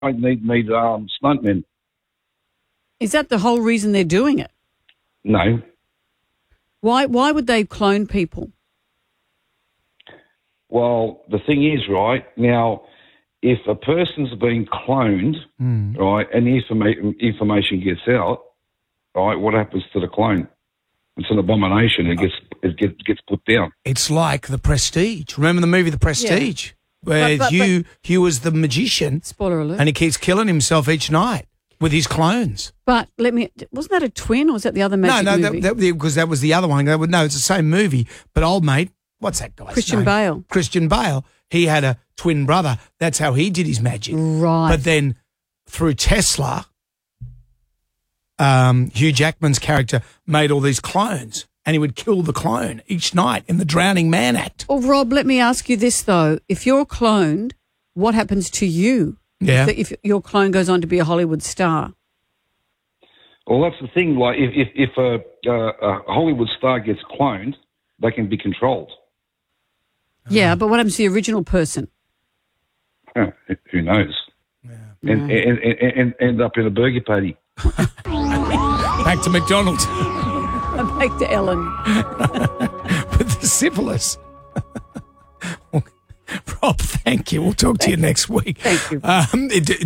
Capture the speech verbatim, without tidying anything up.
don't need need um, stuntmen. Is that the whole reason they're doing it? No. Why Why would they clone people? Well, the thing is, right, now, if a person's being cloned, Mm. right, and the informa- information gets out, right, what happens to the clone? It's an abomination. It gets it gets, gets put down. It's like The Prestige. Remember the movie The Prestige? Where But- but- Hugh, Hugh was the magician Spoiler alert. and he keeps killing himself each night with his clones. But let me, wasn't that a twin or was that the other magic no, no, movie? that, that, because that was the other one. That would- No, it's the same movie. But old mate, what's that guy's Christian name? Bale. Christian Bale. He had a twin brother. That's how he did his magic. Right. But then through Tesla, um, Hugh Jackman's character made all these clones and he would kill the clone each night in the Drowning Man Act. Well, Rob, let me ask you this, though. If you're cloned, what happens to you? Yeah. If, if your clone goes on to be a Hollywood star? Well, that's the thing. Like, if if, if a, a, a Hollywood star gets cloned, they can be controlled. Yeah, but what happens to the original person? Huh, who knows? And, and, and, and, and end up in a burger patty. Back to McDonald's Back to Ellen. with the syphilis. Rob, thank you. We'll talk to you next week. Thank you. Um, it,